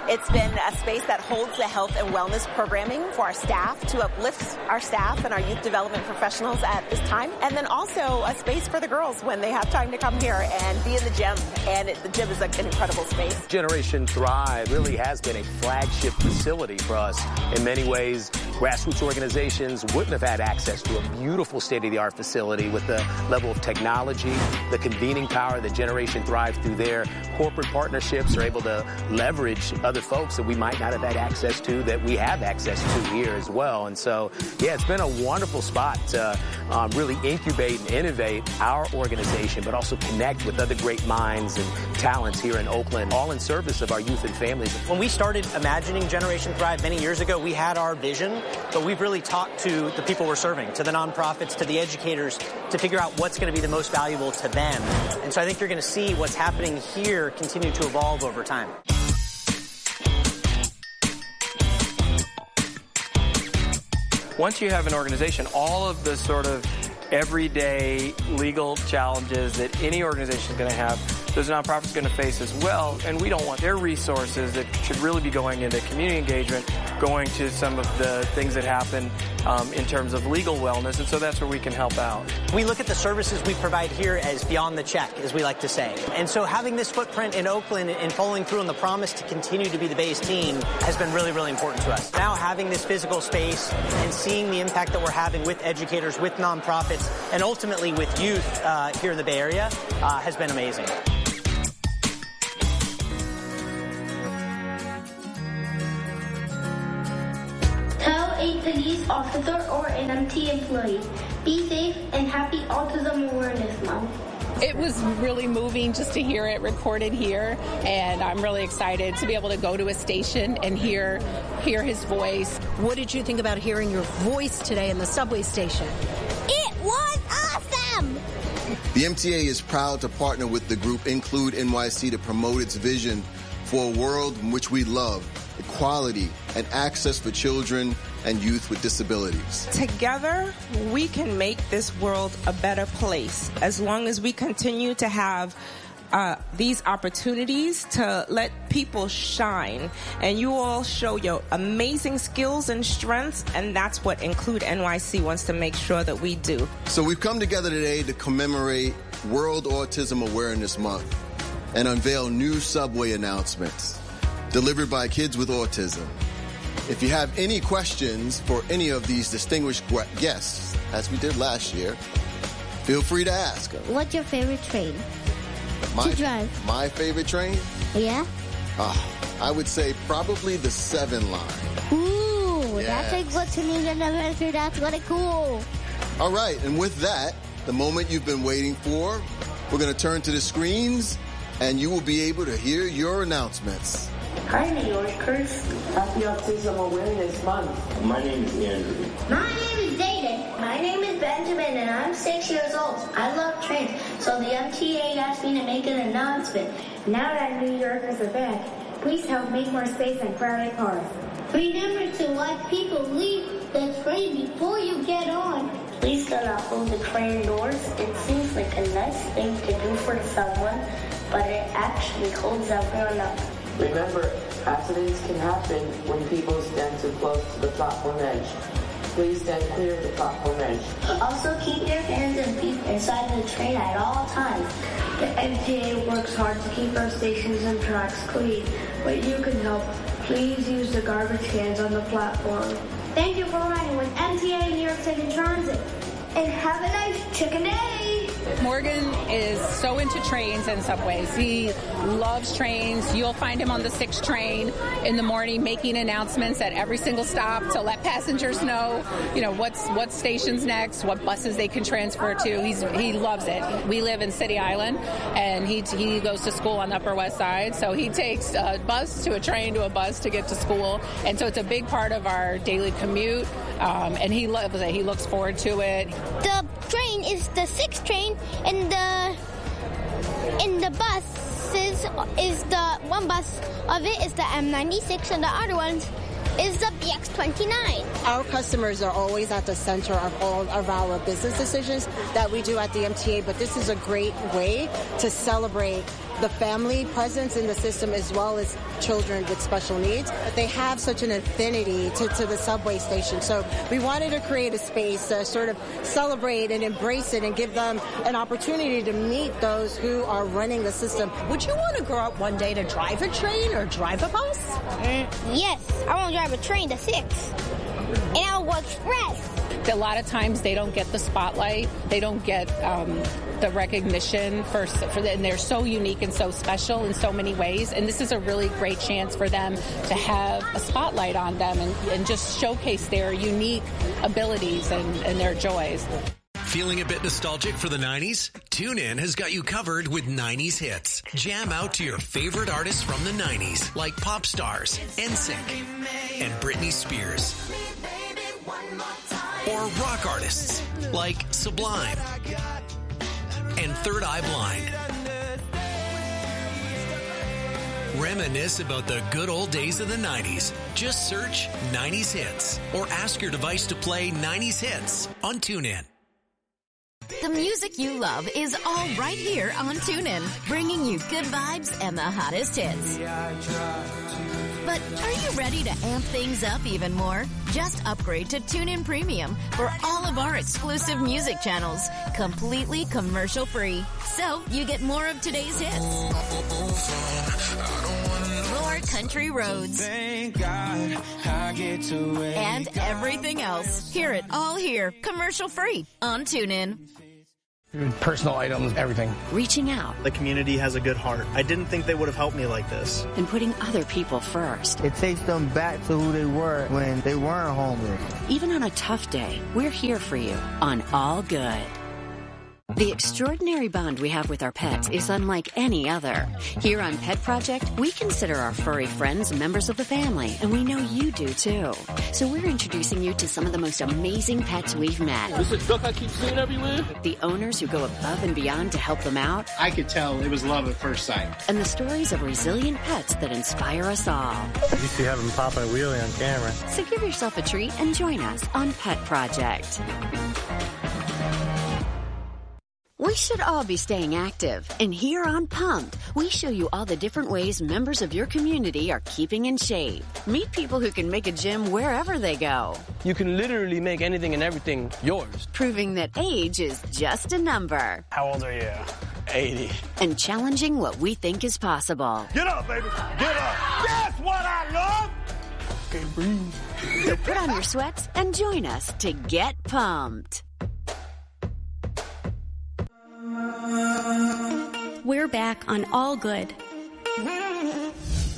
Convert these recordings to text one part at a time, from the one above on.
It's been a space that holds the health and wellness programming for our staff to uplift our staff and our youth development professionals at this time. And then also a space for the girls when they have time to come here and be in the gym. And the gym is like an incredible space. Generation Thrive really has been a flagship facility for us. In many ways, grassroots organizations wouldn't have had access to a beautiful state-of-the-art facility with the level of technology, the convening power that Generation Thrive through their corporate partnerships are able to leverage other folks that we might not have had access to that we have access to here as well. And so, yeah, it's been a wonderful spot to really incubate and innovate our organization, but also connect with other great minds and talents here in Oakland, all in service of our youth and families. When we started imagining Generation Thrive many years ago, we had our vision, but we've really talked to the people we're serving, to the nonprofits, to the educators, to figure out what's going to be the most valuable to them. And so I think you're going to see what's happening here continue to evolve over time. Once you have an organization, all of the sort of everyday legal challenges that any organization is going to have, those nonprofits are going to face as well, and we don't want their resources that should really be going into community engagement going to some of the things that happen in terms of legal wellness, and so that's where we can help out. We look at the services we provide here as beyond the check, as we like to say. And so having this footprint in Oakland and following through on the promise to continue to be the base team has been really, really important to us. Now having this physical space and seeing the impact that we're having with educators, with nonprofits, and ultimately with youth here in the Bay Area has been amazing. A police officer or an MT employee. Be safe and happy Autism Awareness Month. It was really moving just to hear it recorded here, and I'm really excited to be able to go to a station and hear his voice. What did you think about hearing your voice today in the subway station? It was awesome! The MTA is proud to partner with the group Include NYC to promote its vision for a world in which we love equality and access for children and youth with disabilities. Together, we can make this world a better place as long as we continue to have these opportunities to let people shine. And you all show your amazing skills and strengths, and that's what Include NYC wants to make sure that we do. So we've come together today to commemorate World Autism Awareness Month and unveil new subway announcements delivered by kids with autism. If you have any questions for any of these distinguished guests, as we did last year, feel free to ask them. What's your favorite train to drive? My favorite train? Yeah? I would say probably the 7 line. Ooh, yes. That's a good Canadian adventure. That's really cool. All right, and with that, the moment you've been waiting for, we're going to turn to the screens, and you will be able to hear your announcements. Hi, New Yorkers. Happy Autism Awareness Month. My name is Andrew. My name is Zayden. My name is Benjamin, and I'm 6 years old. I love trains, so the MTA asked me to make an announcement. Now that New Yorkers are back, please help make more space in crowded cars. Remember to let people leave the train before you get on. Please do not hold the train doors. It seems like a nice thing to do for someone, but it actually holds everyone up. Remember, accidents can happen when people stand too close to the platform edge. Please stand clear of the platform edge. Also, keep your hands and feet inside the train at all times. The MTA works hard to keep our stations and tracks clean, but you can help. Please use the garbage cans on the platform. Thank you for riding with MTA New York City Transit. And have a nice chicken day. Morgan is so into trains and subways. He loves trains. You'll find him on the 6 train in the morning making announcements at every single stop to let passengers know, what station's next, what buses they can transfer to. He loves it. We live in City Island, and he goes to school on the Upper West Side, so he takes a bus to a train to a bus to get to school. And so it's a big part of our daily commute, and he loves it. He looks forward to it. The train is the 6th train, and the buses is the one bus of it is the M96, and the other ones is the BX29. Our customers are always at the center of all of our business decisions that we do at the MTA, but this is a great way to celebrate the family presence in the system as well as children with special needs. They have such an affinity to the subway station. So we wanted to create a space to sort of celebrate and embrace it and give them an opportunity to meet those who are running the system. Would you want to grow up one day to drive a train or drive a bus? Yes, I want to drive a train to 6. And I'll go express. A lot of times they don't get the spotlight. They don't get the recognition for and they're so unique and so special in so many ways. And this is a really great chance for them to have a spotlight on them and just showcase their unique abilities and their joys. Feeling a bit nostalgic for the 90s? TuneIn has got you covered with 90s hits. Jam out to your favorite artists from the 90s, like pop stars, NSYNC, and Britney Spears. Or rock artists, like Sublime and Third Eye Blind. Reminisce about the good old days of the 90s. Just search 90s Hits or ask your device to play 90s Hits on TuneIn. The music you love is all right here on TuneIn, bringing you good vibes and the hottest hits. But are you ready to amp things up even more? Just upgrade to TuneIn Premium for all of our exclusive music channels, completely commercial-free. So you get more of today's hits, more country roads, and everything else. Hear it all here, commercial-free on TuneIn. Personal items, everything. Reaching out. The community has a good heart. I didn't think they would have helped me like this. And putting other people first. It takes them back to who they were when they weren't homeless. Even on a tough day, we're here for you on All Good. The extraordinary bond we have with our pets is unlike any other. Here on Pet Project, we consider our furry friends members of the family, and we know you do too. So we're introducing you to some of the most amazing pets we've met. This is duck I keep seeing everywhere. The owners who go above and beyond to help them out. I could tell it was love at first sight. And the stories of resilient pets that inspire us all. You used to have them pop a wheelie on camera. So give yourself a treat and join us on Pet Project. We should all be staying active. And here on Pumped, we show you all the different ways members of your community are keeping in shape. Meet people who can make a gym wherever they go. You can literally make anything and everything yours. Proving that age is just a number. How old are you? 80. And challenging what we think is possible. Get up, baby. Get up. That's what I love. Can't breathe. So put on your sweats and join us to get pumped. We're back on All Good. Here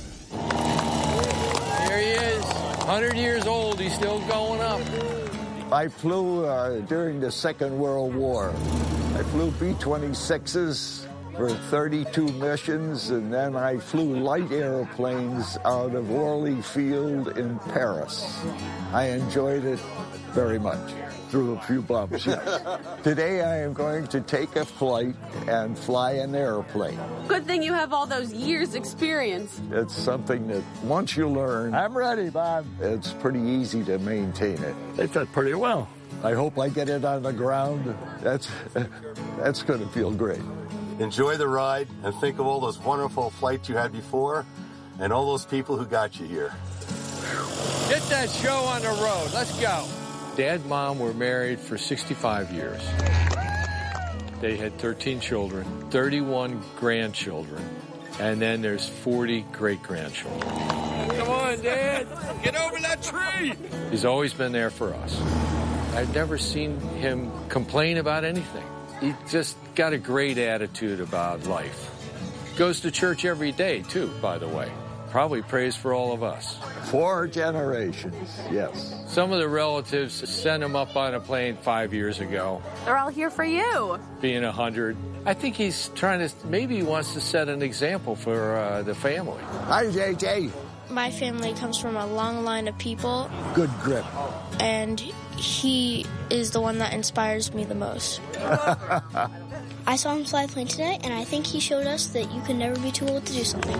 he is, 100 years old. He's still going up. I flew during the Second World War. I flew B-26s for 32 missions, and then I flew light airplanes out of Orly Field in Paris. I enjoyed it very much. Through a few bumps, yes. Today I am going to take a flight and fly an airplane. Good thing you have all those years' experience. It's something that once you learn... I'm ready, Bob. It's pretty easy to maintain it. They fit pretty well. I hope I get it on the ground. That's going to feel great. Enjoy the ride and think of all those wonderful flights you had before and all those people who got you here. Get that show on the road. Let's go. Dad and Mom were married for 65 years. They had 13 children, 31 grandchildren, and then there's 40 great-grandchildren. Come on, Dad. Get over that tree. He's always been there for us. I've never seen him complain about anything. He just got a great attitude about life. Goes to church every day, too, by the way. Probably prays for all of us. 4 generations, yes. Some of the relatives sent him up on a plane 5 years ago. They're all here for you. Being 100. I think he's trying to, maybe he wants to set an example for the family. Hi, JJ. My family comes from a long line of people. Good grip. And he is the one that inspires me the most. I saw him fly a plane today, and I think he showed us that you can never be too old to do something.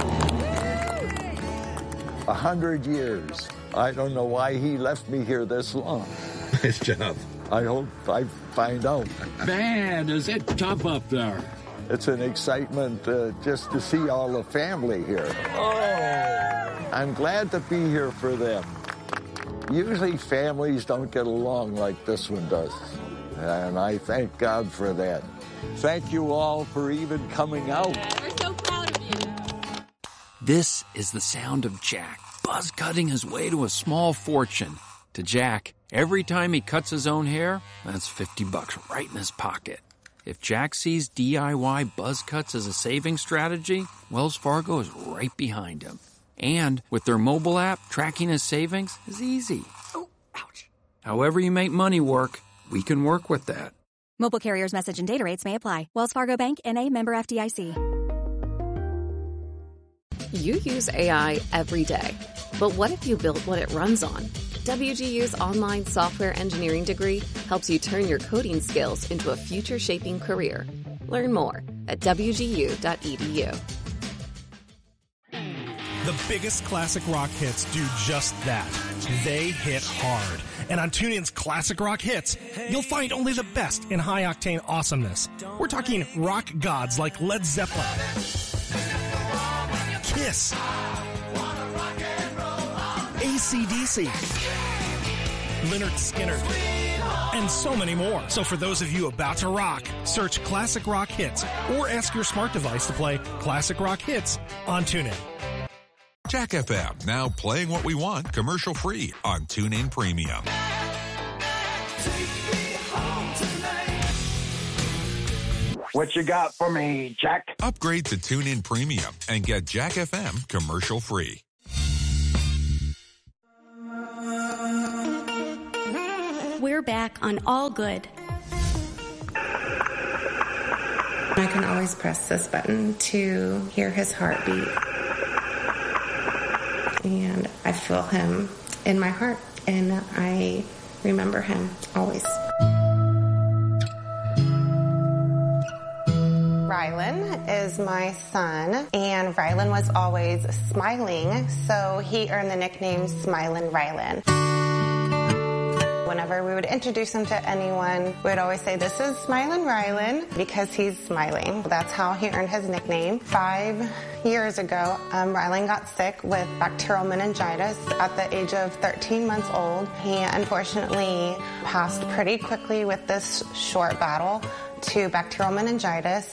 100 years. I don't know why he left me here this long. Nice job. I hope I find out. Man, is it tough up there? It's an excitement just to see all the family here. Oh. I'm glad to be here for them. Usually families don't get along like this one does, and I thank God for that. Thank you all for even coming out. We're so proud of you. This is the sound of Jack, buzz cutting his way to a small fortune. To Jack, every time he cuts his own hair, that's $50 right in his pocket. If Jack sees DIY buzz cuts as a saving strategy, Wells Fargo is right behind him. And with their mobile app, tracking his savings is easy. Oh, ouch. However you make money work, we can work with that. Mobile carriers' message and data rates may apply. Wells Fargo Bank, N.A., member FDIC. You use AI every day. But what if you built what it runs on? WGU's online software engineering degree helps you turn your coding skills into a future-shaping career. Learn more at wgu.edu. The biggest classic rock hits do just that. They hit hard. And on TuneIn's Classic Rock Hits, you'll find only the best in high-octane awesomeness. We're talking rock gods like Led Zeppelin, Kiss, AC/DC, Lynyrd Skynyrd, and so many more. So for those of you about to rock, search Classic Rock Hits or ask your smart device to play Classic Rock Hits on TuneIn. Jack FM, now playing what we want commercial-free on TuneIn Premium. What you got for me, Jack? Upgrade to TuneIn Premium and get Jack FM commercial-free. We're back on All Good. I can always press this button to hear his heartbeat. And I feel him in my heart, and I remember him always. Rylan is my son, and Rylan was always smiling, so he earned the nickname Smilin' Rylan. Whenever we would introduce him to anyone, we would always say, "This is Smilin' Rylan," because he's smiling. That's how he earned his nickname. 5 years ago, Rylan got sick with bacterial meningitis at the age of 13 months old. He unfortunately passed pretty quickly with this short battle to bacterial meningitis.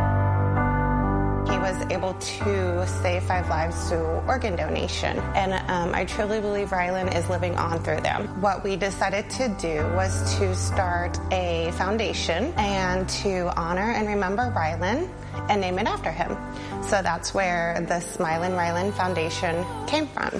He was able to save 5 lives through organ donation. And I truly believe Rylan is living on through them. What we decided to do was to start a foundation and to honor and remember Rylan and name it after him. So that's where the Smilin' Rylan Foundation came from.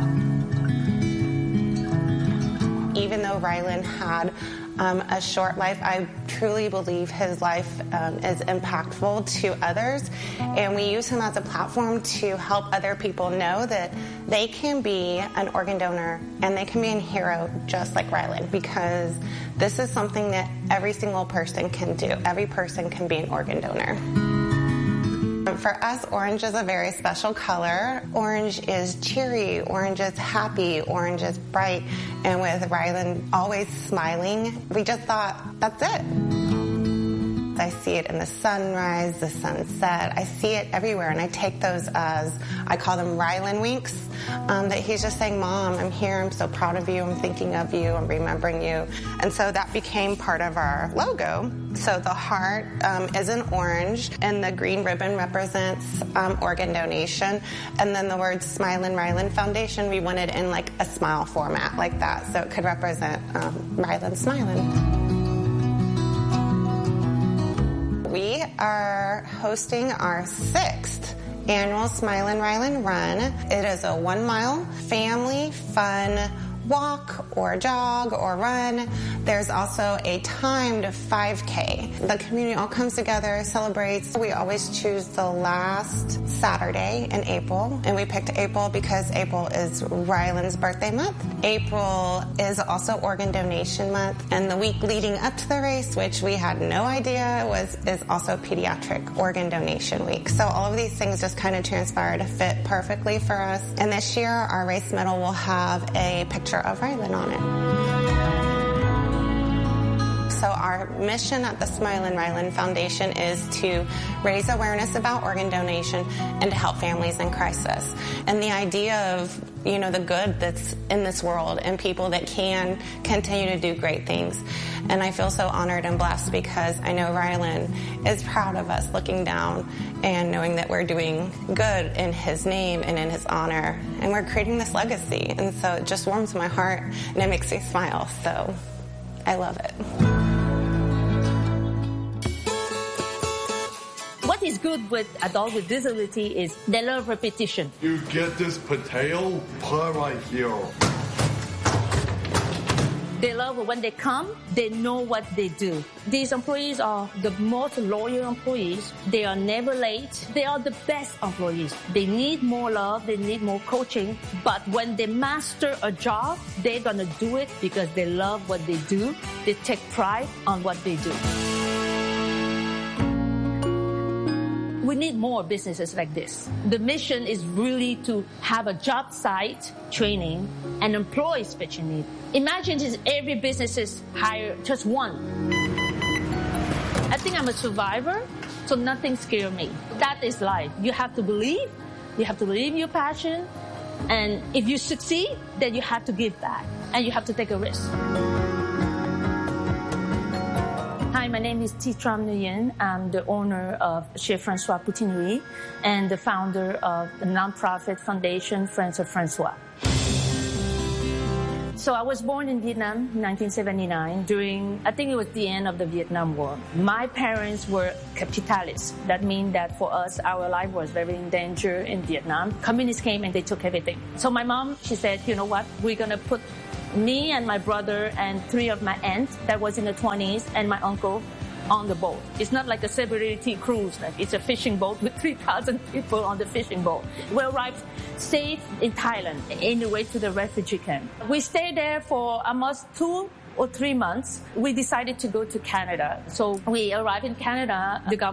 Even though Rylan had a short life, I truly believe his life is impactful to others, and we use him as a platform to help other people know that they can be an organ donor and they can be a hero just like Rylan, because this is something that every single person can do. Every person can be an organ donor. For us, orange is a very special color. Orange is cheery, orange is happy, orange is bright. And with Rylan always smiling, we just thought, that's it. I see it in the sunrise, the sunset. I see it everywhere, and I take those as, I call them Rylan winks, that he's just saying, "Mom, I'm here, I'm so proud of you, I'm thinking of you, I'm remembering you." And so that became part of our logo. So the heart is an orange, and the green ribbon represents organ donation. And then the word Smilin' Rylan Foundation, we wanted in like a smile format like that, so it could represent Rylan smiling. We are hosting our 6th annual Smilin' Rylan Run. It is a 1-mile family fun walk or jog or run. There's also a timed 5K. The community all comes together, celebrates. We always choose the last Saturday in April, and we picked April because April is Rylan's birthday month. April is also organ donation month, and the week leading up to the race, which we had no idea is also pediatric organ donation week. So all of these things just kind of transpired to fit perfectly for us. And this year, our race medal will have a picture of Rylan on it. so our mission at the Smile and Ryland Foundation is to raise awareness about organ donation and to help families in crisis. And the idea of, the good that's in this world and people that can continue to do great things. And I feel so honored and blessed because I know Ryland is proud of us looking down and knowing that we're doing good in his name and in his honor. And we're creating this legacy. And so it just warms my heart and it makes me smile. So I love it. What is good with adults with disability is they love repetition. You get this potato, put right here. They love when they come, they know what they do. These employees are the most loyal employees. They are never late. They are the best employees. They need more love. They need more coaching. But when they master a job, they're going to do it because they love what they do. They take pride on what they do. We need more businesses like this. The mission is really to have a job site training and employee special needs. Imagine if every business hire just one. I think I'm a survivor, so nothing scares me. That is life. You have to believe. You have to believe in your passion. And if you succeed, then you have to give back. And you have to take a risk. Hi, my name is Titram Nguyen. I'm the owner of Chez Francois Poutinerie and the founder of the nonprofit foundation Friends of Francois. So I was born in Vietnam in 1979 during, I think it was the end of the Vietnam War. My parents were capitalists. That means that for us, our life was very in danger in Vietnam. Communists came and they took everything. So my mom, she said, you know what, we're going to put me and my brother and 3 of my aunts that was in the 20s and my uncle on the boat. It's not like a celebrity cruise. Like it's a fishing boat with 3,000 people on the fishing boat. We arrived safe in Thailand in the way to the refugee camp. We stayed there for almost 2 or 3 months. We decided to go to Canada. So we arrived in Canada. The government